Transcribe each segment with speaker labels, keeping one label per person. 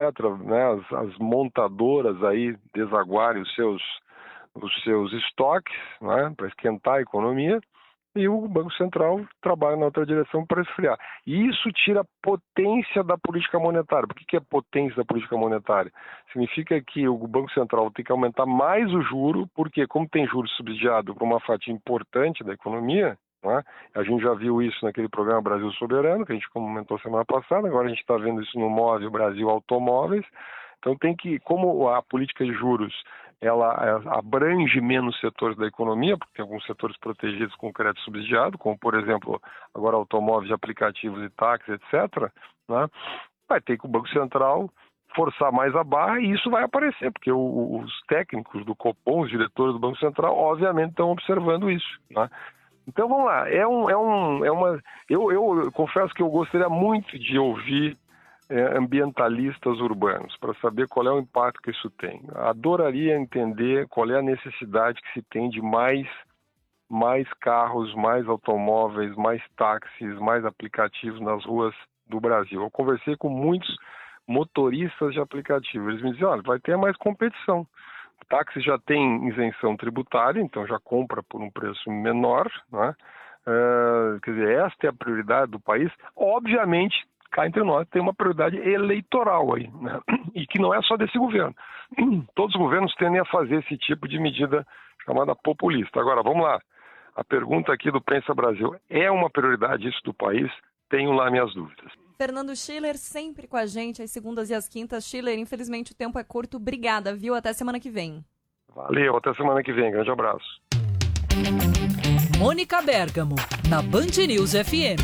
Speaker 1: né, as montadoras aí desaguarem os seus estoques, né, para esquentar a economia, e o Banco Central trabalha na outra direção para esfriar. E isso tira a potência da política monetária. Por que é potência da política monetária? Significa que o Banco Central tem que aumentar mais o juro, porque como tem juros subsidiado por uma fatia importante da economia, né, a gente já viu isso naquele programa Brasil Soberano, que a gente comentou semana passada, agora a gente está vendo isso no Móvel Brasil Automóveis. Então tem que, como a política de juros ela abrange menos setores da economia, porque tem alguns setores protegidos com crédito subsidiado, como, por exemplo, agora automóveis, aplicativos e táxis, etc., né? Vai ter que o Banco Central forçar mais a barra e isso vai aparecer, porque os técnicos do Copom, os diretores do Banco Central, obviamente estão observando isso, né? Então, vamos lá. Eu confesso que eu gostaria muito de ouvir ambientalistas urbanos, para saber qual é o impacto que isso tem. Adoraria entender qual é a necessidade que se tem de mais carros, mais automóveis, mais táxis, mais aplicativos nas ruas do Brasil. Eu conversei com muitos motoristas de aplicativo. Eles me diziam, olha, vai ter mais competição. O táxi já tem isenção tributária, então já compra por um preço menor, né? Quer dizer, esta é a prioridade do país. Obviamente, cá entre nós, tem uma prioridade eleitoral aí, né? E que não é só desse governo. Todos os governos tendem a fazer esse tipo de medida chamada populista. Agora, vamos lá. A pergunta aqui do Pensa Brasil, é uma prioridade isso do país? Tenho lá minhas dúvidas.
Speaker 2: Fernando Schiller sempre com a gente, às segundas e às quintas. Schiller, infelizmente o tempo é curto. Obrigada, viu? Até semana que vem.
Speaker 1: Valeu, até semana que vem. Grande abraço.
Speaker 3: Mônica Bergamo, na Band News FM.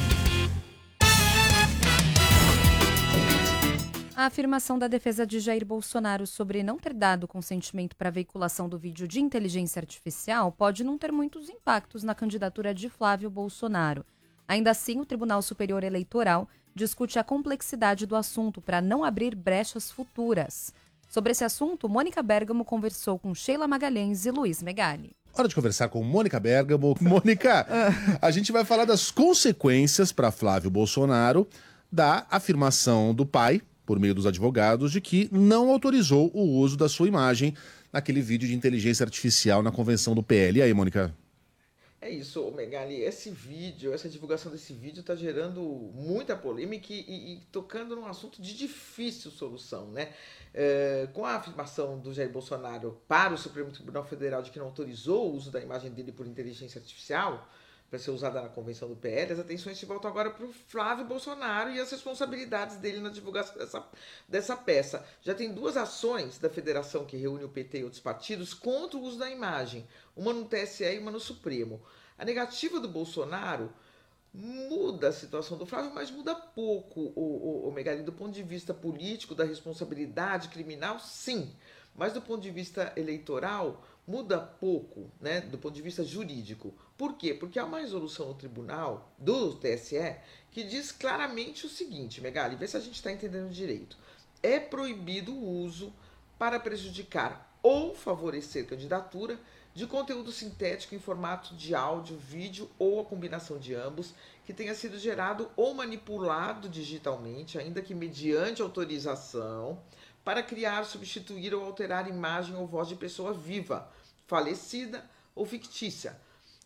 Speaker 2: A afirmação da defesa de Jair Bolsonaro sobre não ter dado consentimento para a veiculação do vídeo de inteligência artificial pode não ter muitos impactos na candidatura de Flávio Bolsonaro. Ainda assim, o Tribunal Superior Eleitoral discute a complexidade do assunto para não abrir brechas futuras. Sobre esse assunto, Mônica Bergamo conversou com Sheila Magalhães e Luiz Megali.
Speaker 4: Hora de conversar com Mônica Bergamo. Mônica, a gente vai falar das consequências para Flávio Bolsonaro da afirmação do pai, por meio dos advogados, de que não autorizou o uso da sua imagem naquele vídeo de inteligência artificial na convenção do PL. E aí, Mônica?
Speaker 5: É isso, Megali, esse vídeo, essa divulgação desse vídeo está gerando muita polêmica e tocando num assunto de difícil solução, né? Com a afirmação do Jair Bolsonaro para o Supremo Tribunal Federal de que não autorizou o uso da imagem dele por inteligência artificial para ser usada na convenção do PL, as atenções se voltam agora para o Flávio Bolsonaro e as responsabilidades dele na divulgação dessa peça. Já tem duas ações da federação que reúne o PT e outros partidos contra o uso da imagem, uma no TSE e uma no Supremo. A negativa do Bolsonaro muda a situação do Flávio, mas muda pouco, o Megali, do ponto de vista político, da responsabilidade criminal, sim. Mas do ponto de vista eleitoral, muda pouco, né, do ponto de vista jurídico. Por quê? Porque há uma resolução no tribunal do TSE que diz claramente o seguinte, Megali, vê se a gente está entendendo direito. É proibido o uso para prejudicar ou favorecer candidatura de conteúdo sintético em formato de áudio, vídeo ou a combinação de ambos, que tenha sido gerado ou manipulado digitalmente, ainda que mediante autorização, para criar, substituir ou alterar imagem ou voz de pessoa viva, falecida ou fictícia.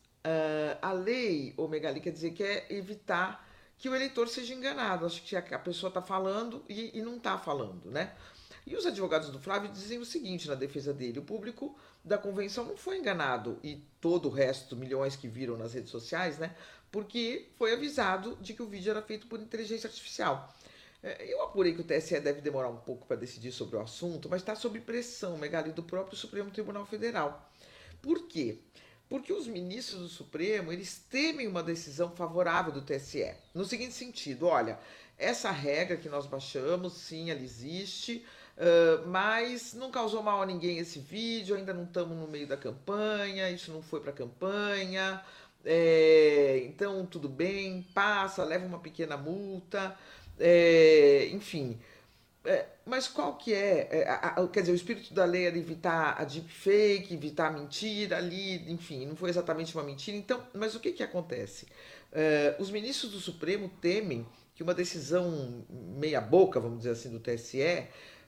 Speaker 5: A lei, Megali, quer dizer que é evitar que o eleitor seja enganado. Acho que a pessoa está falando e não está falando, né? E os advogados do Flávio dizem o seguinte na defesa dele: o público da convenção não foi enganado, e todo o resto, milhões que viram nas redes sociais, né? Porque foi avisado de que o vídeo era feito por inteligência artificial. Eu apurei que o TSE deve demorar um pouco para decidir sobre o assunto, mas está sob pressão, Megali, do próprio Supremo Tribunal Federal. Por quê? Porque os ministros do Supremo, eles temem uma decisão favorável do TSE. No seguinte sentido, olha, essa regra que nós baixamos, sim, ela existe, mas não causou mal a ninguém esse vídeo, ainda não estamos no meio da campanha, isso não foi para a campanha, então tudo bem, passa, leva uma pequena multa, enfim... mas qual que quer dizer, o espírito da lei era evitar a deepfake, evitar a mentira ali, enfim, não foi exatamente uma mentira. Então, mas o que acontece? Os ministros do Supremo temem que uma decisão meia boca, vamos dizer assim, do TSE,